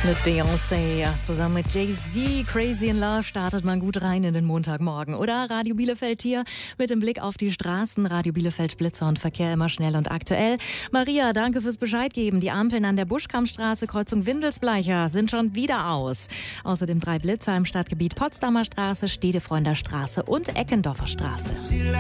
Mit Beyoncé zusammen mit Jay-Z, Crazy in Love, startet man gut rein in den Montagmorgen. Oder Radio Bielefeld hier mit dem Blick auf die Straßen. Radio Bielefeld Blitzer und Verkehr immer schnell und aktuell. Maria, danke fürs Bescheid geben. Die Ampeln an der Buschkammstraße, Kreuzung Windelsbleicher sind schon wieder aus. Außerdem 3 Blitzer im Stadtgebiet Potsdamer Straße, Stedefreunder Straße und Eckendorfer Straße.